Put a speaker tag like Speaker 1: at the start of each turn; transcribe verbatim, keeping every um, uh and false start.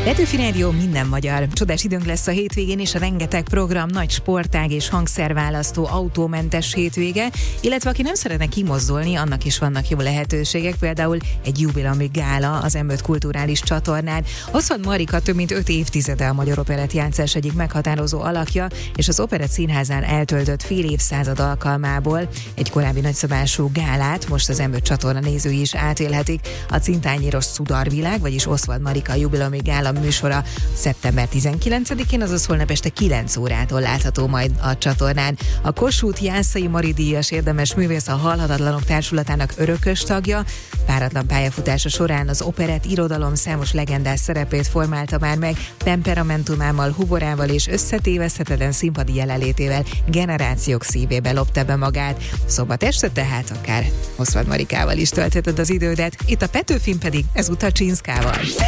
Speaker 1: Petőfi Rádió, minden magyar. Csodás időnk lesz a hétvégén, és a rengeteg program, nagy sportág és hangszerválasztó, autómentes hétvége, illetve aki nem szeretne kimozdulni, annak is vannak jó lehetőségek, például egy jubileumi gála az em öt kulturális csatornán. Oswald Marika több mint öt évtizede a magyar operettjátszás egyik meghatározó alakja, és az Operett Színházán eltöltött fél évszázad alkalmából egy korábbi nagyszabású gálát most az em öt csatorna nézői is átélhetik. A Cintányéros Szudarvilág, vagyis Oswald Marika jubileumi gála műsora szeptember tizenkilencedikén, azaz holnap este kilenc órától látható majd a csatornán. A Kossuth Jászai Mari díjas érdemes művész, a Halhatatlanok Társulatának örökös tagja, páratlan pályafutása során az operett irodalom számos legendás szerepét formálta már meg, temperamentumával, humorával és összetéveszthetetlen színpadi jelenlétével generációk szívébe lopta be magát. Szombat este tehát akár Oswald Marikával is töltheted az idődet, itt a Petőfin pedig ezúttal Csinszkával.